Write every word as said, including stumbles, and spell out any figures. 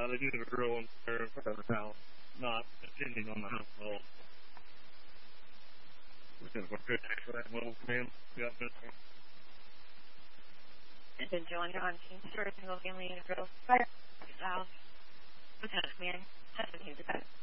Uh, they do the drill in their house, not depending on the house at all. We're going to go to that mobile command. Yeah, this one. And then Joan, you're on King Storage, single family unit drill. Fire. South. Lieutenant Command. Testing you to that.